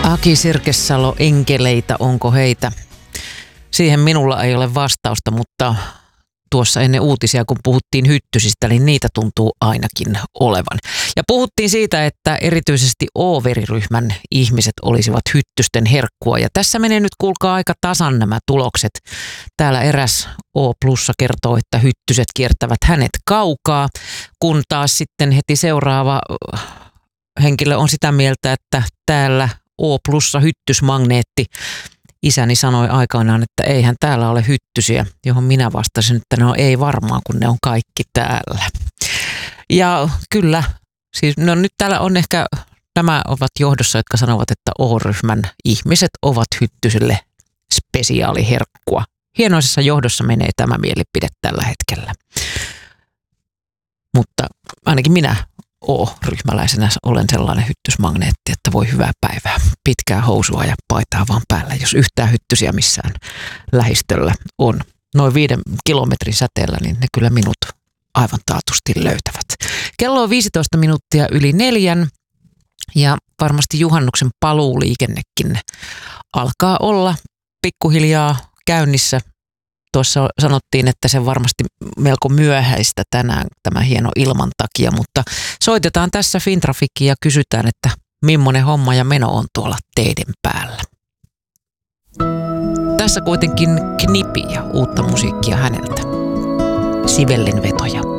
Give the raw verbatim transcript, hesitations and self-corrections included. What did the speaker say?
Aki Sirkesalo, enkeleitä, onko heitä? Siihen minulla ei ole vastausta, mutta tuossa ennen uutisia, kun puhuttiin hyttysistä, niin niitä tuntuu ainakin olevan. Ja puhuttiin siitä, että erityisesti O-veriryhmän ihmiset olisivat hyttysten herkkua. Ja tässä menee nyt, kuulkaa, aika tasan nämä tulokset. Täällä eräs O-plussa kertoo, että hyttyset kiertävät hänet kaukaa, kun taas sitten heti seuraava henkilö on sitä mieltä, että täällä O-plussa hyttysmagneetti. Isäni sanoi aikanaan, että eihän täällä ole hyttysiä, johon minä vastasin, että no ei varmaan, kun ne on kaikki täällä. Ja kyllä, siis no nyt täällä on ehkä, nämä ovat johdossa, jotka sanovat, että O-ryhmän ihmiset ovat hyttysille spesiaaliherkkua. Hienoisessa johdossa menee tämä mielipide tällä hetkellä. Mutta ainakin minä O-ryhmäläisenä olen sellainen hyttysmagneetti, että voi hyvää päivää. Pitkää housua ja paitaa vaan päällä, jos yhtään hyttysiä missään lähistöllä on. Noin viiden kilometrin säteellä, niin ne kyllä minut aivan taatusti löytävät. Kello on viisitoista minuuttia yli neljän ja varmasti juhannuksen paluuliikennekin alkaa olla pikkuhiljaa käynnissä. Tuossa sanottiin, että se varmasti melko myöhäistä tänään tämä hieno ilman takia, mutta soitetaan tässä Fintrafikia ja kysytään, että millainen homma ja meno on tuolla teiden päällä. Tässä kuitenkin Knipi ja uutta musiikkia häneltä. Sibellin vetoja.